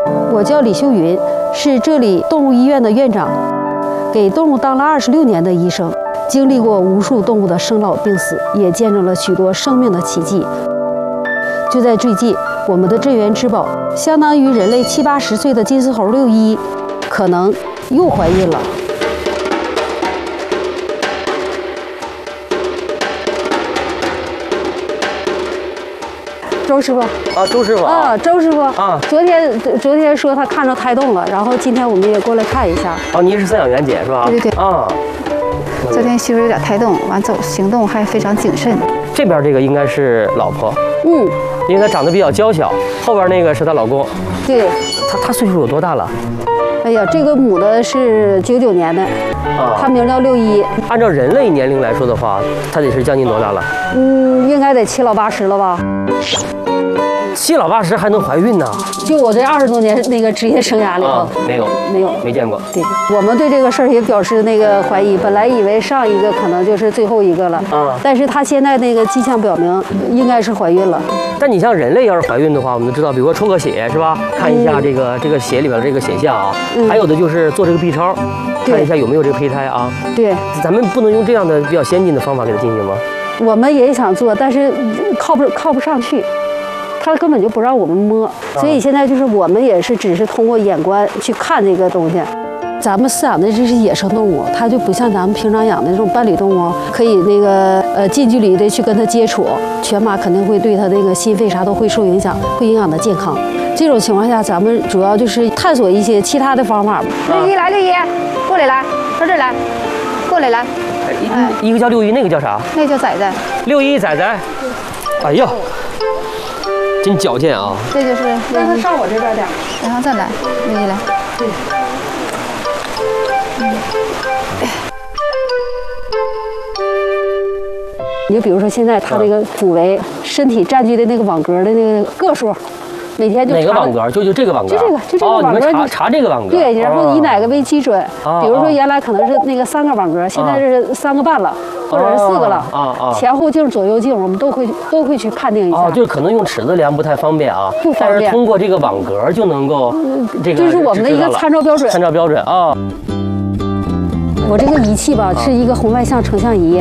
我叫李秀云，是这里动物医院的院长，给动物当了26年的医生，经历过无数动物的生老病死，也见证了许多生命的奇迹。就在最近，我们的镇园之宝，相当于人类70、80岁的金丝猴六一，可能又怀孕了。周师傅啊，周师傅啊，周师傅啊， 昨天说他看着胎动了，然后今天我们也过来看一下。 哦，您是饲养员姐是吧？ 对对对。 啊， 昨天媳妇有点胎动，完走行动还非常谨慎。 这边这个应该是老婆，因为她长得比较娇小，后边那个是她老公。 对。 她岁数有多大了？ 哎呀，这个母的是99年的，她名叫六一。 按照人类年龄来说的话，她得是将近多大了？ 应该得7老80了吧 ？7老80还能怀孕呢？ 就我这20多年那个职业生涯里头，没见过。对，我们对这个事儿也表示那个怀疑，本来以为上一个可能就是最后一个了，但是她现在那个迹象表明应该是怀孕了。 但你像人类要是怀孕的话，我们都知道，比如说抽个血是吧？看一下这个血里边的这个血象啊，还有的就是做这个 B 超，看一下有没有这个胚胎啊。对，咱们不能用这样的比较先进的方法给它进行吗？ 我们也想做，但是靠不上去。他根本就不让我们摸，所以现在就是我们也是只是通过眼观去看这个东西。咱们饲养的这是野生动物，它就不像咱们平常养的这种伴侣动物，可以那个近距离的去跟它接触，全麻肯定会对它那个心肺啥都会受影响，会影响它健康。这种情况下，咱们主要就是探索一些其他的方法。 六一来，六一，过来来，到这儿来，过来来。 一个叫六一，那个叫啥？ 那个叫仔仔。 六一仔仔。哎呀。真矫健啊！ 这就是让他上我这边点， 然后再来，六一来。对。 你就比如说现在他这个腹围、身体占据的那个网格的那个个数，每天就哪个网格？就这个网格。 就这个网格。 你们查这个网格。 对，然后以哪个为基准？比如说原来可能是那个3个网格，现在是3个半了。或者是4个了，前后镜、左右镜，我们都会去判定一下。 就是可能用尺子量不太方便啊， 不方便。 但是通过这个网格就能够，这个就是我们的一个参照标准。 参照标准啊。 我这个仪器吧是一个红外线成像仪，